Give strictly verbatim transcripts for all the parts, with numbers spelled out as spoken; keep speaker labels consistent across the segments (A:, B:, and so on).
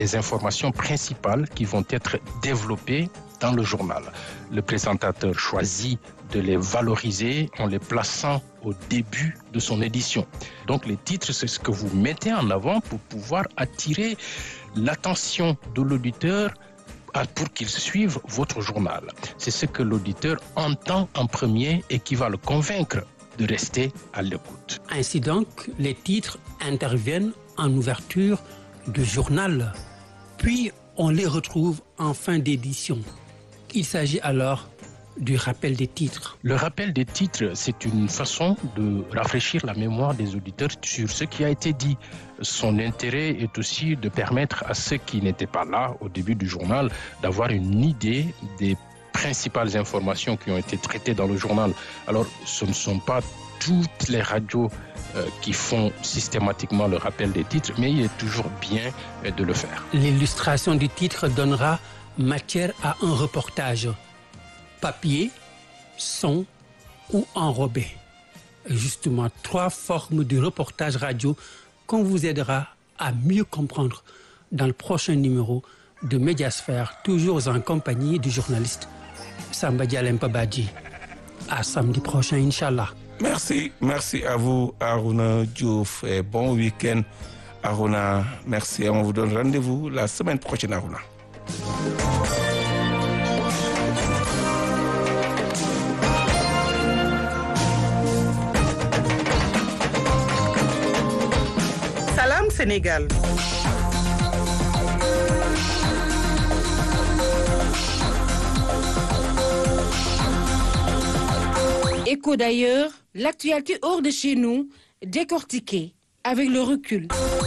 A: les informations principales qui vont être développées dans le journal. Le présentateur choisit de les valoriser en les plaçant au début de son édition. Donc les titres, c'est ce que vous mettez en avant pour pouvoir attirer l'attention de l'auditeur pour qu'il suive votre journal. C'est ce que l'auditeur entend en premier et qui va le convaincre de rester à l'écoute.
B: Ainsi donc, les titres interviennent en ouverture du journal, puis on les retrouve en fin d'édition. Il s'agit alors du rappel des titres.
A: Le rappel des titres, c'est une façon de rafraîchir la mémoire des auditeurs sur ce qui a été dit. Son intérêt est aussi de permettre à ceux qui n'étaient pas là au début du journal d'avoir une idée des principales informations qui ont été traitées dans le journal. Alors, ce ne sont pas toutes les radios euh, qui font systématiquement le rappel des titres, mais il est toujours bien euh, de le faire.
B: L'illustration du titre donnera matière à un reportage. Papier, son ou enrobé. Justement, trois formes de reportage radio qu'on vous aidera à mieux comprendre dans le prochain numéro de Médiasphère, toujours en compagnie du journaliste Samba Dialempa Badji. À samedi prochain, Inch'Allah.
C: Merci, merci à vous, Aruna Diouf, et bon week-end, Aruna. Merci, on vous donne rendez-vous la semaine prochaine, Aruna.
D: Salam Sénégal.
E: Écho d'ailleurs, l'actualité hors de chez nous, décortiquée avec le recul.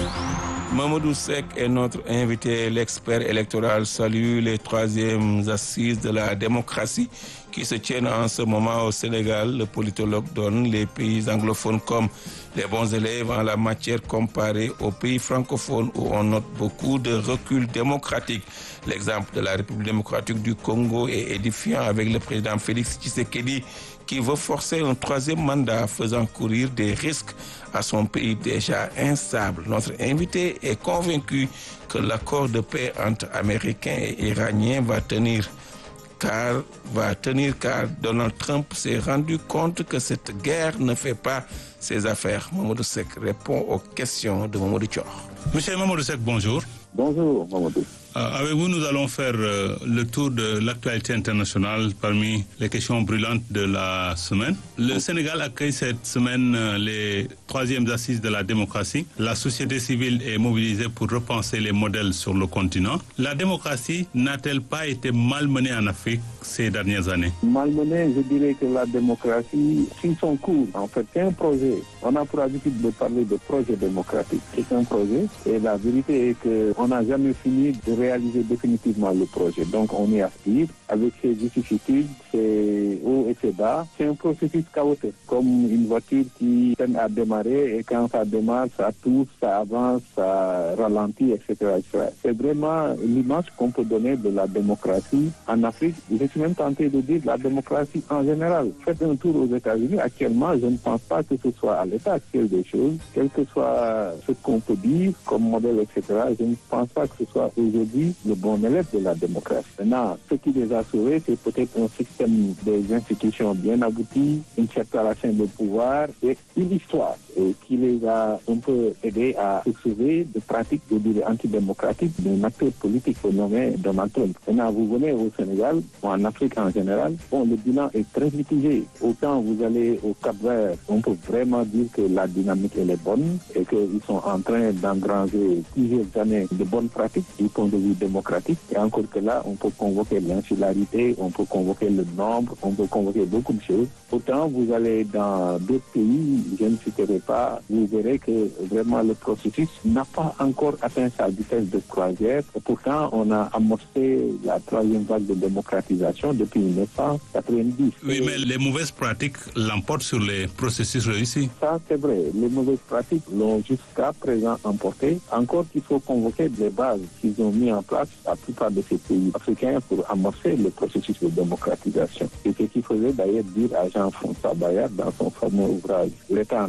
C: Mamadou Seck est notre invité. L'expert électoral salue les troisièmes assises de la démocratie qui se tiennent en ce moment au Sénégal. Le politologue donne les pays anglophones comme les bons élèves en la matière comparée aux pays francophones où on note beaucoup de recul démocratique. L'exemple de la République démocratique du Congo est édifiant avec le président Félix Tshisekedi qui veut forcer un troisième mandat faisant courir des risques à son pays déjà instable. Notre invité est convaincu que l'accord de paix entre Américains et Iraniens va tenir car, va tenir car Donald Trump s'est rendu compte que cette guerre ne fait pas ses affaires. Mamadou Seck répond aux questions de Mamadou Thior.
F: Monsieur Mamadou Seck, bonjour.
G: Bonjour Mamadou.
F: Euh, avec vous, nous allons faire euh, le tour de l'actualité internationale parmi les questions brûlantes de la semaine. Le Sénégal accueille cette semaine euh, les troisièmes assises de la démocratie. La société civile est mobilisée pour repenser les modèles sur le continent. La démocratie n'a-t-elle pas été malmenée en Afrique ces dernières années?
G: Malmenée, je dirais que la démocratie suit son cours. En fait, c'est un projet. On a pour habitude de parler de projet démocratique. C'est un projet et la vérité est qu'on n'a jamais fini de réaliser définitivement le projet. Donc on y aspire avec ses vicissitudes, ses hauts et ses bas. C'est un processus chaotique, comme une voiture qui peine à démarrer et quand ça démarre, ça tousse, ça avance, ça ralentit, et cetera et cetera. C'est vraiment l'image qu'on peut donner de la démocratie en Afrique. Je suis même tenté de dire la démocratie en général. Faites un tour aux États-Unis. Actuellement, je ne pense pas que ce soit à l'état actuel des choses, quel que soit ce qu'on peut dire comme modèle, et cetera. Je ne pense pas que ce soit aujourd'hui le bon élève de la démocratie. Maintenant, ce qui les a sauvés, c'est peut-être un système des institutions bien abouti, une séparation de pouvoir et une histoire et qui les a un peu aidés à se sauver de pratiques, je dirais, antidémocratiques d'un acteur politique nommé Donald Trump. Maintenant, vous venez au Sénégal, ou en Afrique en général, bon, le bilan est très mitigé. Autant vous allez au Cap-Vert, on peut vraiment dire que la dynamique elle est bonne et qu'ils sont en train d'engranger plusieurs années de bonnes pratiques du point de vue démocratique. Et encore que là, on peut convoquer l'insularité, on peut convoquer le nombre, on peut convoquer beaucoup de choses. Autant vous allez dans d'autres pays, je ne citerai pas, vous verrez que vraiment le processus n'a pas encore atteint sa vitesse de croisière. Et pourtant, on a amorcé la troisième vague de démocratisation depuis mille neuf cent quatre-vingt-dix.
F: Oui, mais les mauvaises pratiques l'emportent sur les processus réussis.
G: Ça, c'est vrai. Les mauvaises pratiques l'ont jusqu'à présent emporté. Encore qu'il faut convoquer les bases qu'ils ont mis en place la plupart de ces pays africains pour amorcer le processus de démocratisation. C'est ce qu'il faisait d'ailleurs dire à Jean-François Bayard dans son fameux ouvrage « L'État en Afrique, la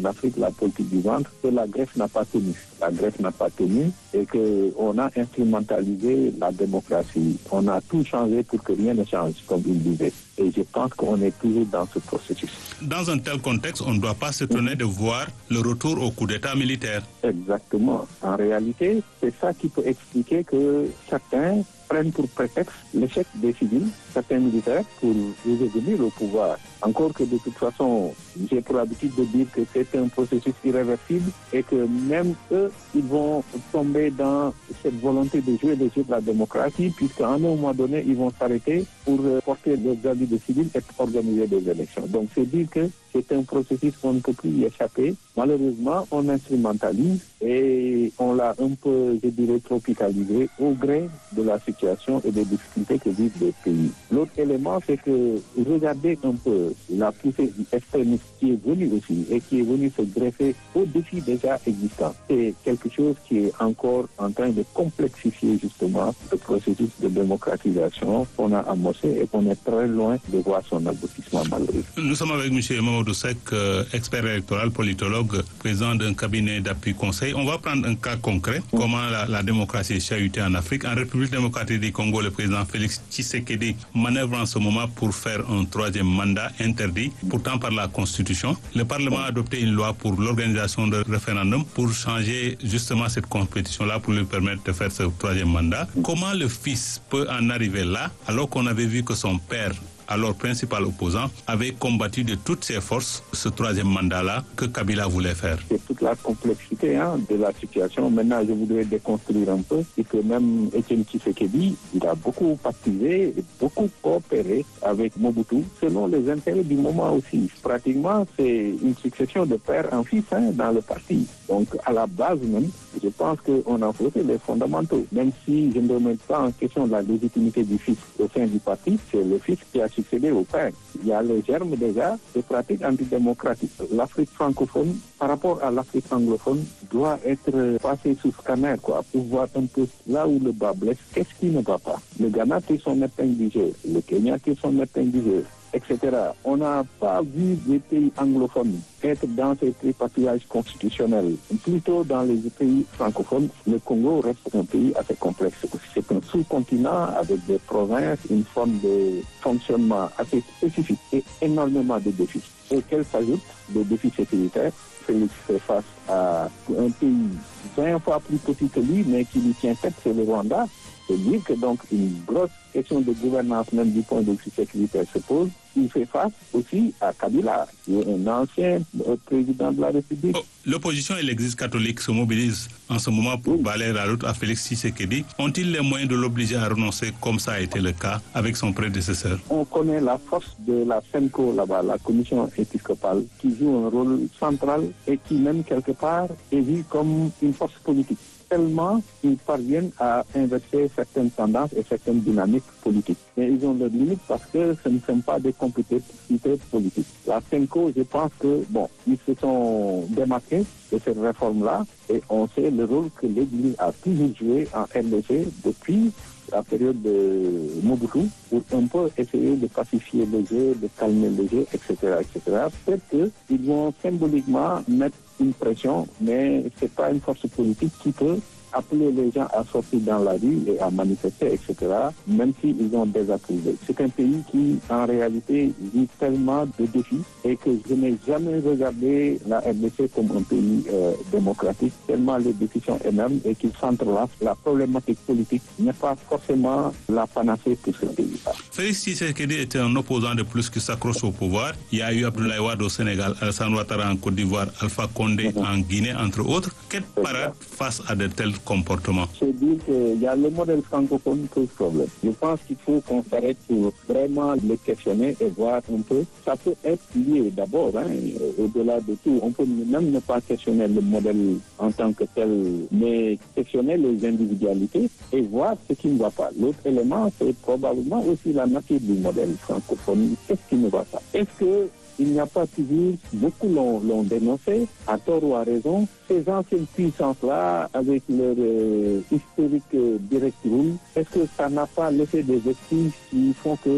G: la politique du ventre, que la greffe n'a pas tenu. La greffe n'a pas tenu et qu'on a instrumentalisé la démocratie. On a tout changé pour que rien ne change, comme il disait. Et je pense qu'on est toujours dans ce processus.
F: Dans un tel contexte, on ne doit pas s'étonner de voir le retour au coup d'État militaire.
G: Exactement. En réalité, c'est ça qui peut expliquer que certains prennent pour prétexte l'échec des civils, certains militaires, pour revenir au pouvoir. Encore que de toute façon, j'ai pour habitude de dire que c'est un processus irréversible et que même eux, ils vont tomber dans cette volonté de jouer le jeu de la démocratie, puisqu'à un moment donné, ils vont s'arrêter pour porter leurs avis de civils et organiser des élections. Donc c'est dire que c'est un processus qu'on ne peut plus y échapper. Malheureusement, on instrumentalise et on l'a un peu, je dirais, tropicalisé au gré de la situation et des difficultés que vivent les pays. L'autre élément, c'est que regardez un peu la poussée du extrémisme qui est venue aussi et qui est venue se greffer aux défis déjà existants. C'est quelque chose qui est encore en train de complexifier justement le processus de démocratisation qu'on a amorcé et qu'on est très loin de voir son aboutissement malheureux.
F: Nous sommes avec M. Mamadou Seck, euh, expert électoral, politologue, président d'un cabinet d'appui conseil. On va prendre un cas concret, mmh. comment la, la démocratie est chahutée en Afrique. En République démocratique du Congo, le président Félix Tshisekedi manœuvre en ce moment pour faire un troisième mandat interdit, pourtant par la Constitution. Le Parlement a adopté une loi pour l'organisation de référendum pour changer justement cette compétition-là pour lui permettre de faire ce troisième mandat. Comment le fils peut en arriver là, alors qu'on avait vu que son père, alors principal opposant, avait combattu de toutes ses forces ce troisième mandat-là que Kabila voulait faire?
G: C'est toute la complexité hein, de la situation. Maintenant, je voudrais déconstruire un peu et que même Etienne Tshisekedi, il a beaucoup partisé et beaucoup coopéré avec Mobutu selon les intérêts du moment aussi. Pratiquement, c'est une succession de père en fils hein, dans le parti. Donc, à la base même, je pense qu'on a faussé les fondamentaux. Même si je ne remets pas en question la légitimité du fils au sein du parti, c'est le fils qui a succédé au père. Il y a le germe déjà de pratiques antidémocratiques. L'Afrique francophone, par rapport à l'Afrique anglophone, doit être passée sous scanner, quoi, pour voir un peu là où le bas blesse, qu'est-ce qui ne va pas. Le Ghana tire son épingle du jeu, le Kenya tire son épingle du jeu, et cetera. On n'a pas vu les pays anglophones être dans ces tripatouillages constitutionnels. Plutôt dans les pays francophones, le Congo reste un pays assez complexe. C'est un sous-continent avec des provinces, une forme de fonctionnement assez spécifique et énormément de défis, auxquels s'ajoutent des défis sécuritaires. Félix fait face à un pays vingt fois plus petit que lui, mais qui lui tient tête, c'est le Rwanda. C'est dire que donc une grosse question de gouvernance, même du point de vue sécuritaire, se pose. Il fait face aussi à Kabila, qui est un ancien président de la République.
F: Oh, l'opposition et l'Église catholique se mobilisent en ce moment pour oui. balayer la route à Félix Tshisekedi. Ont-ils les moyens de l'obliger à renoncer, comme ça a été le cas avec son prédécesseur?
G: On connaît la force de la SENCO là-bas, la commission épiscopale, qui joue un rôle central et qui même quelque part est vue comme une force politique. Tellement ils parviennent à inverser certaines tendances et certaines dynamiques politiques. Mais ils ont leurs limites parce que ce ne sont pas des compétences politiques. La SENCO, je pense que, bon, ils se sont démarqués de cette réforme-là et on sait le rôle que l'Église a toujours joué en R D C depuis la période de Mobutu pour un peu essayer de pacifier le jeu, de calmer le jeu, et cetera, et cetera. Peut-être qu'ils vont symboliquement mettre une pression, mais ce n'est pas une force politique qui peut appeler les gens à sortir dans la rue et à manifester, et cetera, même s'ils ont désapprouvé. C'est un pays qui, en réalité, vit tellement de défis et que je n'ai jamais regardé la R D C comme un pays euh, démocratique, tellement les défis sont énormes et qu'ils s'entrelacent. La problématique politique n'est pas forcément la panacée pour ce pays-là.
F: Félix Tshisekedi était un opposant de plus qui s'accroche au pouvoir. Il y a eu Abdoulaye Wade au Sénégal, Alassane Ouattara en Côte d'Ivoire, Alpha Condé mm-hmm. en Guinée, entre autres. Quelle parade face à de tels comportement?
G: C'est dire qu'il y a le modèle francophone qui pose problème. Je pense qu'il faut qu'on s'arrête pour vraiment le questionner et voir un peu. Ça peut être lié d'abord, hein, au-delà de tout. On peut même ne pas questionner le modèle en tant que tel, mais questionner les individualités et voir ce qui ne va pas. L'autre élément, c'est probablement aussi la nature du modèle francophone. Qu'est-ce qui ne va pas? Est-ce que il n'y a pas toujours, beaucoup l'ont, l'ont dénoncé, à tort ou à raison, ces anciennes puissances-là, avec leur euh, historique euh, direct rule, est-ce que ça n'a pas laissé des vestiges qui font que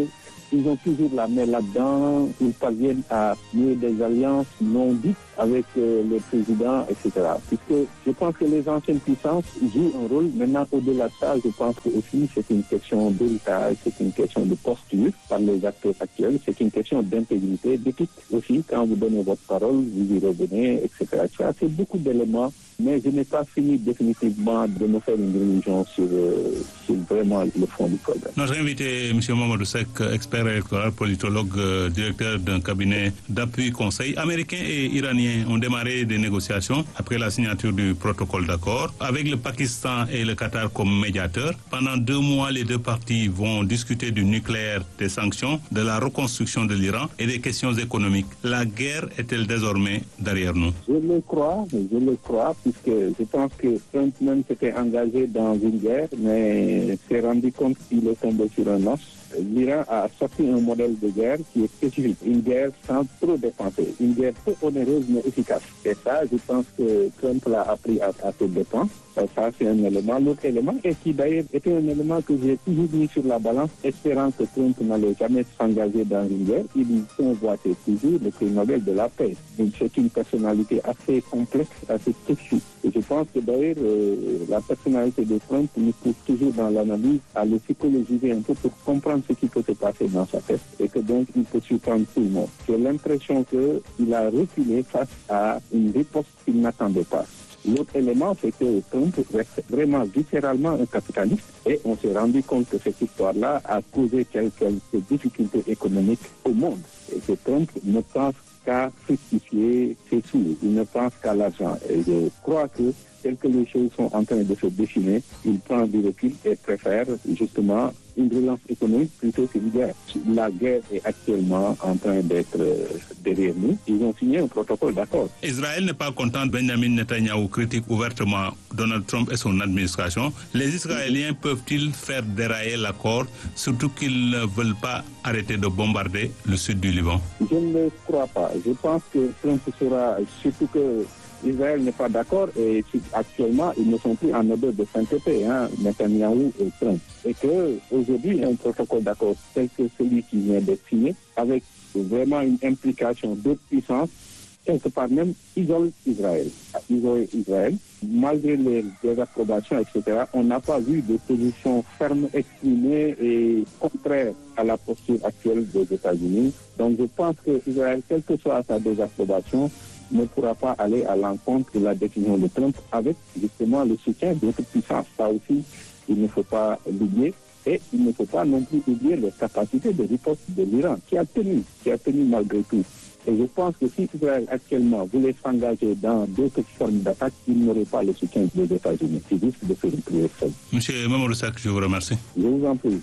G: ils ont toujours la main là-dedans, ils parviennent à nouer des alliances non dites avec euh, les présidents, et cetera. Puisque je pense que les anciennes puissances jouent un rôle. Maintenant, au-delà de ça, je pense que aussi c'est une question d'héritage, c'est une question de posture par les acteurs actuels, c'est une question d'intégrité, d'éthique aussi. Quand vous donnez votre parole, vous y revenez, et cetera. C'est beaucoup d'éléments, mais je n'ai pas fini définitivement de me faire une religion sur, euh, sur vraiment le fond du problème.
F: Notre invité, M. Mamadou Seck, expert électoral, politologue, euh, directeur d'un cabinet d'appui conseil américain et iranien ont démarré des négociations après la signature du protocole d'accord avec le Pakistan et le Qatar comme médiateurs. Pendant deux mois, les deux parties vont discuter du nucléaire, des sanctions, de la reconstruction de l'Iran et des questions économiques. La guerre est-elle désormais derrière nous?
G: Je le crois, je le crois, puisque je pense que Trump même s'était engagé dans une guerre, mais s'est rendu compte qu'il est tombé sur un os. L'Iran a sorti un modèle de guerre qui est spécifique, une guerre sans trop dépenser, une guerre peu onéreuse mais efficace. Et ça, je pense que Trump l'a appris à, à ses dépens. Ça, c'est un élément. L'autre élément, et qui d'ailleurs était un élément que j'ai toujours mis sur la balance, espérant que Trump n'allait jamais s'engager dans une guerre. Il convoitait toujours le prix Nobel de la paix. Donc, c'est une personnalité assez complexe, assez spécifique. Et je pense que d'ailleurs, euh, la personnalité de Trump nous pousse toujours dans l'analyse à le psychologiser un peu pour comprendre ce qui peut se passer dans sa tête et que donc il peut surprendre tout le monde. J'ai l'impression qu'il a reculé face à une riposte qu'il n'attendait pas. L'autre élément, c'est que Trump reste vraiment viscéralement un capitaliste et on s'est rendu compte que cette histoire-là a causé quelques difficultés économiques au monde. Et que Trump ne pense qu'à fructifier ses sous, il ne pense qu'à l'argent. Et je crois que tel que les choses sont en train de se dessiner, il prend du recul et préfère justement une relance économique plutôt qu'une guerre. La guerre est actuellement en train d'être derrière nous. Ils ont signé un protocole d'accord.
F: Israël n'est pas content. Benjamin Netanyahou critique ouvertement Donald Trump et son administration. Les Israéliens peuvent-ils faire dérailler l'accord, surtout qu'ils ne veulent pas arrêter de bombarder le sud du Liban?
G: Je ne le crois pas. Je pense que Trump sera, surtout que Israël n'est pas d'accord et actuellement ils ne sont plus en odeur de sainteté, hein, Netanyahou et Trump. Et qu'aujourd'hui un protocole d'accord tel que celui qui vient d'être signé, avec vraiment une implication d'autres puissances, quelque part même isole Israël. Isoler Israël, malgré les désapprobations, et cetera, on n'a pas vu de position ferme exprimée et contraire à la posture actuelle des États-Unis. Donc je pense que Israël, quelle que soit sa désapprobation, ne pourra pas aller à l'encontre de la décision de Trump avec justement le soutien d'autres puissances. Ça aussi, il ne faut pas l'oublier. Et il ne faut pas non plus oublier les capacités de riposte de l'Iran, qui a tenu, qui a tenu malgré tout. Et je pense que si Israël actuellement voulait s'engager dans d'autres formes d'attaque, il n'aurait pas le soutien des États-Unis. C'est juste de faire une prière seule.
F: Monsieur Mamadou Seck, je vous remercie.
G: Je vous en prie.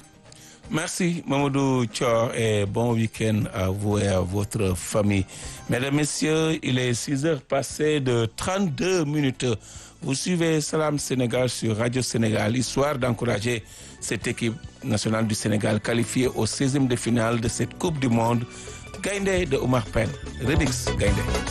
C: Merci Mamadou Thior et bon week-end à vous et à votre famille. Mesdames, Messieurs, il est six heures passées de trente-deux minutes. Vous suivez Salam Sénégal sur Radio Sénégal, histoire d'encourager cette équipe nationale du Sénégal qualifiée au seizième de finale de cette Coupe du Monde. Gaïndé de Oumar Pène. Redix Gaïndé.